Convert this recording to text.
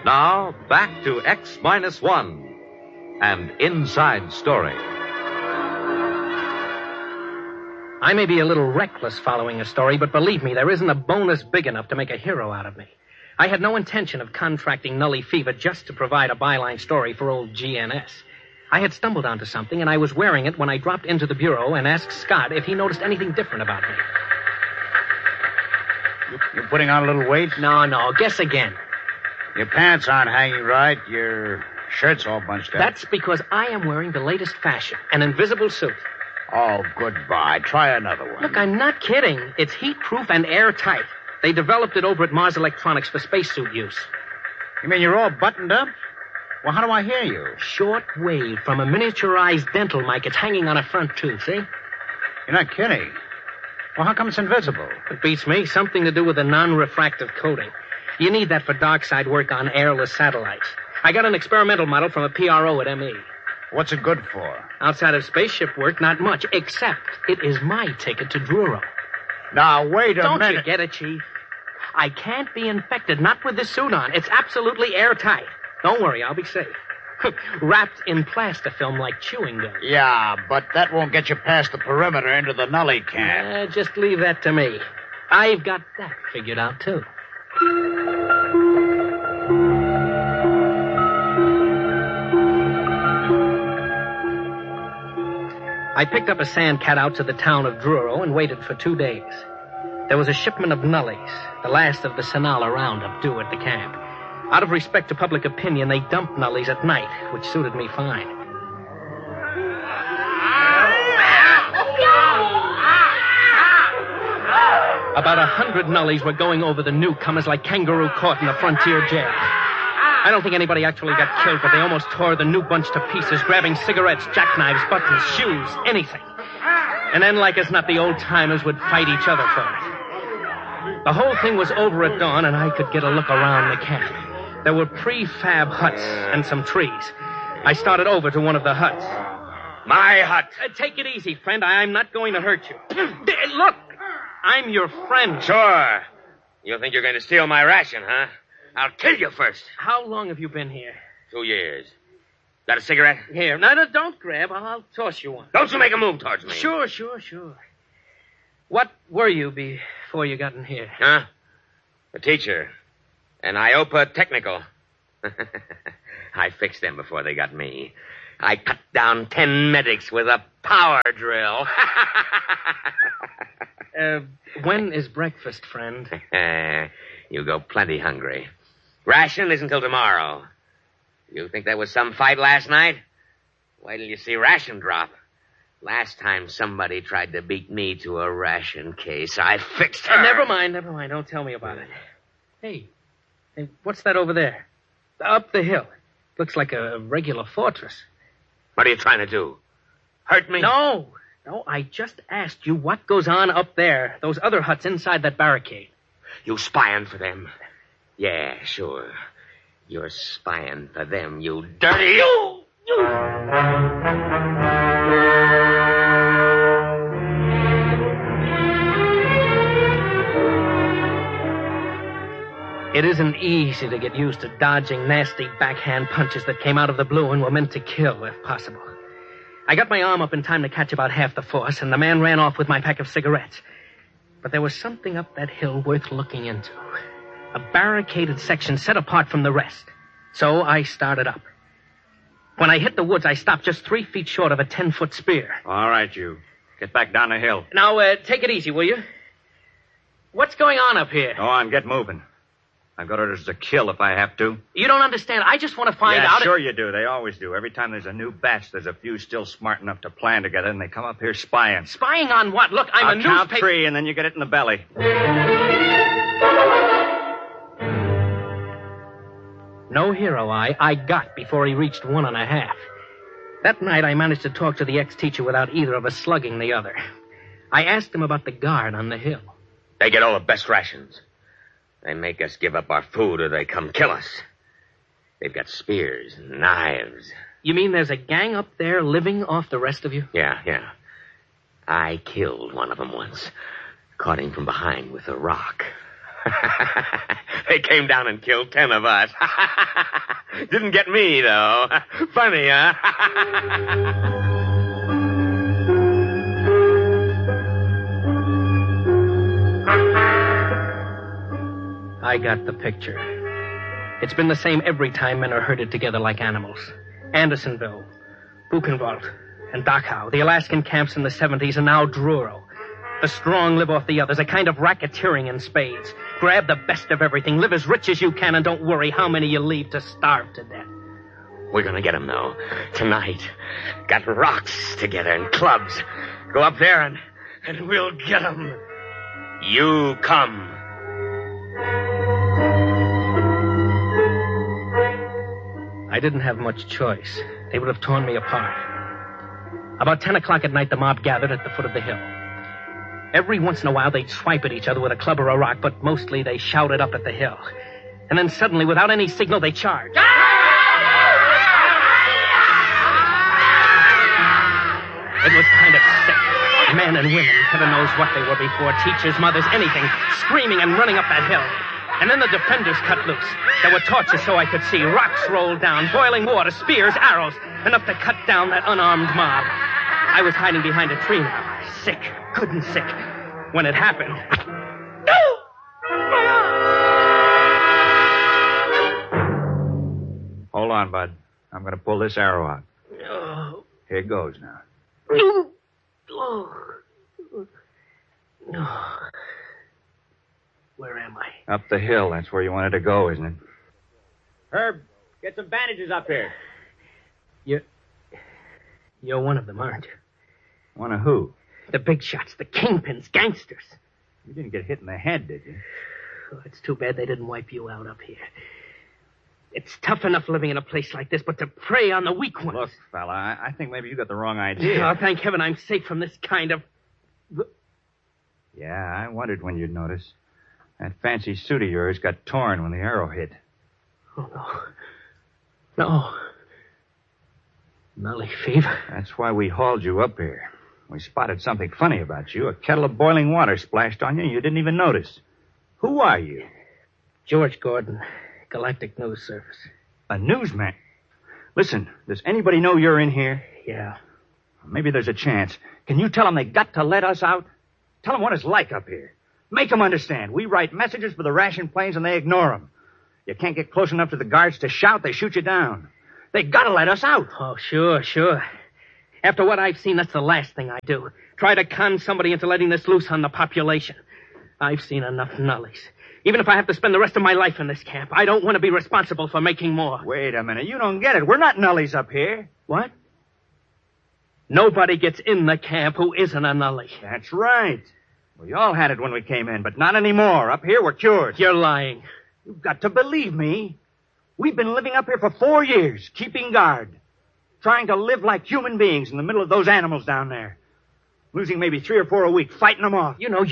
Now, back to X-1, an inside story. I may be a little reckless following a story, but believe me, there isn't a bonus big enough to make a hero out of me. I had no intention of contracting Nully fever just to provide a byline story for old GNS. I had stumbled onto something, and I was wearing it when I dropped into the bureau and asked Scott if he noticed anything different about me. You're putting on a little weight? No. Guess again. Your pants aren't hanging right. Your shirt's all bunched up. That's because I am wearing the latest fashion, an invisible suit. Oh, goodbye. Try another one. Look, I'm not kidding. It's heat-proof and airtight. They developed it over at Mars Electronics for spacesuit use. You mean you're all buttoned up? Well, how do I hear you? Short wave from a miniaturized dental mic. It's hanging on a front tooth, see? You're not kidding. Well, how come it's invisible? It beats me. Something to do with the non-refractive coating. You need that for dark side work on airless satellites. I got an experimental model from a PRO at ME. What's it good for? Outside of spaceship work, not much, except it is my ticket to Druro. Now, wait a minute. Don't you get it, Chief? I can't be infected, not with this suit on. It's absolutely airtight. Don't worry, I'll be safe. Wrapped in plastifilm like chewing gum. Yeah, but that won't get you past the perimeter into the Nully camp. Just leave that to me. I've got that figured out, too. I picked up a sandcat out to the town of Druro and waited for 2 days. There was a shipment of Nullies, the last of the Sonala roundup, due at the camp. Out of respect to public opinion, they dumped Nullies at night, which suited me fine. About 100 Nullies were going over the newcomers like kangaroo caught in a frontier jail. I don't think anybody actually got killed, but they almost tore the new bunch to pieces, grabbing cigarettes, jackknives, buttons, shoes, anything. And then, like as not, the old-timers would fight each other for it. The whole thing was over at dawn, and I could get a look around the camp. There were prefab huts and some trees. I started over to one of the huts. My hut. Take it easy, friend. I'm not going to hurt you. Look, I'm your friend. Sure. You think you're going to steal my ration, huh? I'll kill you first. How long have you been here? 2 years. Got a cigarette? Here. No, don't grab. I'll toss you one. Don't you make a move towards me. Sure. What were you before you got in here? Huh? A teacher. An IOPA technical. I fixed them before they got me. I cut down 10 medics with a power drill. When is breakfast, friend? You go plenty hungry. Ration isn't until tomorrow. You think that was some fight last night? Wait till you see ration drop. Last time somebody tried to beat me to a ration case, I fixed her. Never mind. Don't tell me about it. Hey, what's that over there? Up the hill. Looks like a regular fortress. What are you trying to do? Hurt me? No, I just asked you what goes on up there. Those other huts inside that barricade. You spying for them? Yeah, sure. You're spying for them, you dirty... It isn't easy to get used to dodging nasty backhand punches that came out of the blue and were meant to kill, if possible. I got my arm up in time to catch about half the force, and the man ran off with my pack of cigarettes. But there was something up that hill worth looking into. A barricaded section set apart from the rest. So I started up. When I hit the woods, I stopped just 3 feet short of a 10-foot spear. All right, you. Get back down the hill. Now, take it easy, will you? What's going on up here? Go on, get moving. I've got orders to kill if I have to. You don't understand. I just want to find out... Sure you do. They always do. Every time there's a new batch, there's a few still smart enough to plan together, and they come up here spying. Spying on what? Look, I'm I'll a count newspaper... 3, and then you get it in the belly. No hero I got before he reached 1.5. That night, I managed to talk to the ex-teacher without either of us slugging the other. I asked him about the guard on the hill. They get all the best rations. They make us give up our food or they come kill us. They've got spears and knives. You mean there's a gang up there living off the rest of you? Yeah. I killed one of them once. Caught him from behind with a rock. They came down and killed 10 of us. Didn't get me, though. Funny, huh? I got the picture. It's been the same every time men are herded together like animals. Andersonville, Buchenwald, and Dachau, the Alaskan camps in the 70s, and now Druro. The strong live off the others, a kind of racketeering in spades. Grab the best of everything, live as rich as you can, and don't worry how many you leave to starve to death. We're gonna get him, though. Tonight. Got rocks together and clubs. Go up there and we'll get him. You come. I didn't have much choice. They would have torn me apart. About 10 o'clock at night, the mob gathered at the foot of the hill. Every once in a while, they'd swipe at each other with a club or a rock, but mostly they shouted up at the hill. And then suddenly, without any signal, they charged. It was kind of sick. Men and women, heaven knows what they were before, teachers, mothers, anything, screaming and running up that hill. And then the defenders cut loose. There were torches so I could see, rocks rolled down, boiling water, spears, arrows, enough to cut down that unarmed mob. I was hiding behind a tree now, sick, good and sick. When it happened... Hold on, Bud. I'm going to pull this arrow out. Oh. Here it goes now. Where am I? Up the hill. That's where you wanted to go, isn't it? Herb, get some bandages up here. You're one of them, aren't you? One of who? The big shots, the kingpins, gangsters. You didn't get hit in the head, did you? Oh, it's too bad they didn't wipe you out up here. It's tough enough living in a place like this, but to prey on the weak ones. Look, fella, I think maybe you got the wrong idea. Oh, thank heaven I'm safe from this kind of... Yeah, I wondered when you'd notice. That fancy suit of yours got torn when the arrow hit. Oh, no. No. Melly fever. That's why we hauled you up here. We spotted something funny about you. A kettle of boiling water splashed on you and you didn't even notice. Who are you? George Gordon, Galactic News Service. A newsman? Listen, does anybody know you're in here? Yeah. Maybe there's a chance. Can you tell them they got to let us out? Tell them what it's like up here. Make them understand. We write messages for the ration planes and they ignore them. You can't get close enough to the guards to shout, they shoot you down. They gotta let us out. Oh, sure. After what I've seen, that's the last thing I do. Try to con somebody into letting this loose on the population. I've seen enough nullies. Even if I have to spend the rest of my life in this camp, I don't want to be responsible for making more. Wait a minute. You don't get it. We're not nullies up here. What? Nobody gets in the camp who isn't a nully. That's right. We all had it when we came in, but not anymore. Up here, we're cured. You're lying. You've got to believe me. We've been living up here for 4 years, keeping guard. Trying to live like human beings in the middle of those animals down there. Losing maybe 3 or 4 a week, fighting them off. You know,